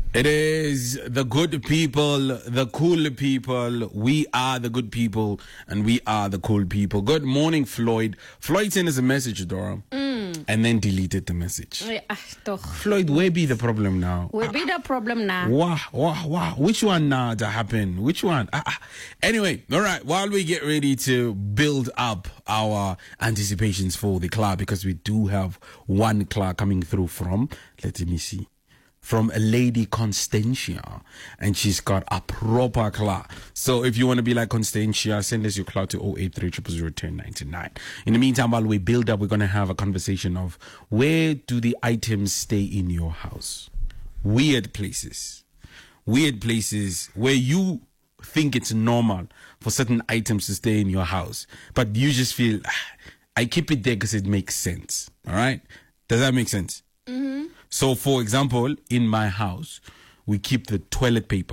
It is the good people, the cool people. We are the good people, and we are the cool people. Good morning, Floyd. Floyd sent us a message, Dora, and then deleted the message. Floyd, where be the problem now? Where be the problem now? Wow. Which one now to happen? Which one? Anyway, all right. While we get ready to build up our anticipations for the club, because we do have one club coming through from, let me see, from a lady Constantia, and she's got a proper clock. So if you want to be like Constantia, send us your clock to 083 000 1099. In the meantime, while we build up, we're going to have a conversation of where do the items stay in your house? Weird places where you think it's normal for certain items to stay in your house, but you just feel, I keep it there because it makes sense. All right? Does that make sense? Mm-hmm. So, for example, in my house, we keep the toilet paper.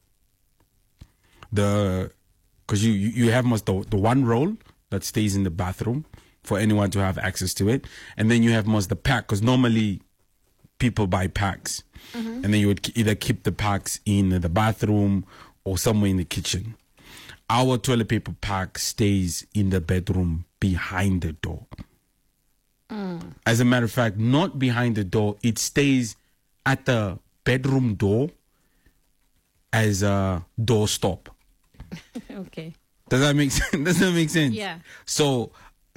Because you have the one roll that stays in the bathroom for anyone to have access to it. And then you have the pack, because normally people buy packs. Mm-hmm. And then you would either keep the packs in the bathroom or somewhere in the kitchen. Our toilet paper pack stays in the bedroom behind the door. As a matter of fact, not behind the door. It stays at the bedroom door as a doorstop. Okay. Does that make sense? Does that make sense? Yeah. So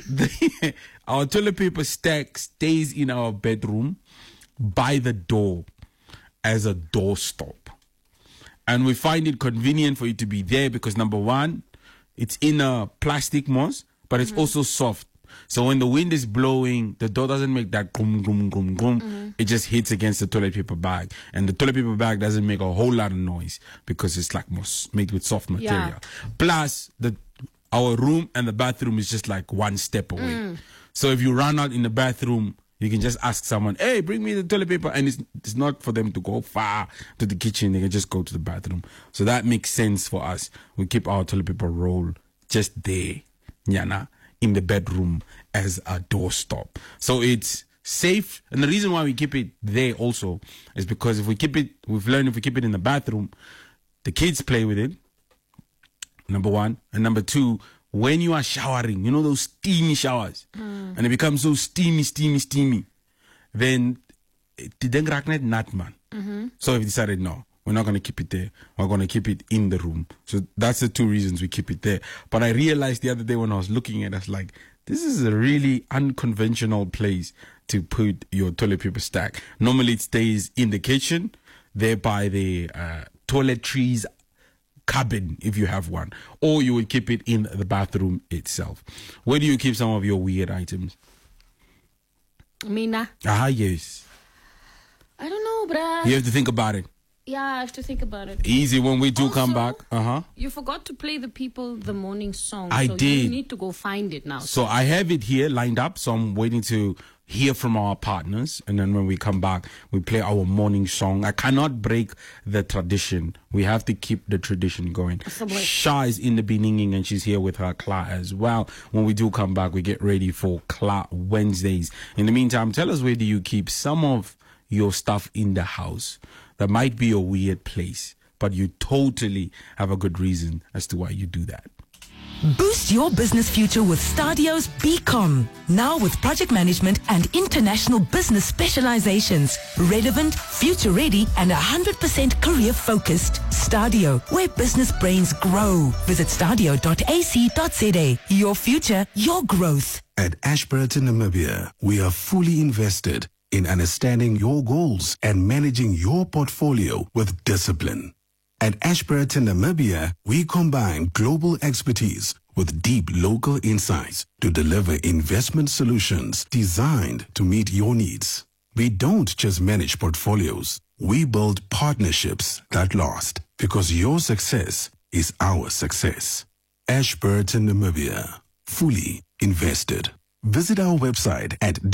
our toilet paper stack stays in our bedroom by the door as a doorstop. And we find it convenient for it to be there because, number one, it's in a plastic moss, but it's also soft. So when the wind is blowing, the door doesn't make that grum, grum, grum, grum. Mm-hmm. It just hits against the toilet paper bag. And the toilet paper bag doesn't make a whole lot of noise because it's like made with soft material. Yeah. Plus, our room and the bathroom is just like one step away. So if you run out in the bathroom, you can just ask someone, hey, bring me the toilet paper. And it's not for them to go far to the kitchen. They can just go to the bathroom. So that makes sense for us. We keep our toilet paper roll just there. Nyana. In the bedroom as a doorstop. So it's safe. And the reason why we keep it there also is because we've learned if we keep it in the bathroom, the kids play with it, number one. And number two, when you are showering, you know those steamy showers, and it becomes so steamy, then it didn't crack nut, man. So we decided, no, we're not going to keep it there. We're going to keep it in the room. So that's the two reasons we keep it there. But I realized the other day when I was looking at it, I was like, this is a really unconventional place to put your toilet paper stack. Normally it stays in the kitchen, there by the toiletries cabin, if you have one. Or you would keep it in the bathroom itself. Where do you keep some of your weird items? Mina. Yes. I don't know, bruh. You have to think about it. Yeah, I have to think about it. Easy when we do also, come back. You forgot to play the people the morning song. I did. You need to go find it now. So I have it here lined up. So I'm waiting to hear from our partners. And then when we come back, we play our morning song. I cannot break the tradition. We have to keep the tradition going. Shah is in the beginning and she's here with her Kla as well. When we do come back, we get ready for Kla Wednesdays. In the meantime, tell us, where do you keep some of your stuff in the house? That might be a weird place, but you totally have a good reason as to why you do that. Boost your business future with Stadio's BCom. Now with project management and international business specializations. Relevant, future ready, and 100% career focused. Stadio, where business brains grow. Visit stadio.ac.za. Your future, your growth. At Ashburton, Namibia, we are fully invested in understanding your goals and managing your portfolio with discipline. At Ashburton, Namibia, we combine global expertise with deep local insights to deliver investment solutions designed to meet your needs. We don't just manage portfolios. We build partnerships that last, because your success is our success. Ashburton, Namibia, fully invested. Visit our website at